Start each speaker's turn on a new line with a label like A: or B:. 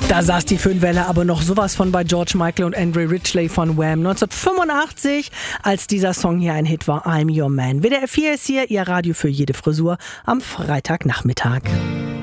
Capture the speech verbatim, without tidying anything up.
A: Da saß die Föhnwelle aber noch sowas von bei George Michael und Andre Ridgeley von Wham. neunzehnhundertfünfundachtzig, als dieser Song hier ein Hit war, I'm Your Man. W D R vier ist hier, Ihr Radio für jede Frisur am Freitagnachmittag.